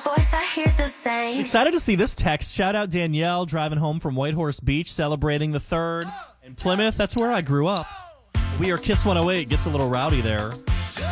voice, I hear the same. Excited to see this text. Shout out Danielle driving home from Whitehorse Beach, celebrating the 3rd in Plymouth. That's where I grew up. We Are Kiss 108 gets a little rowdy there.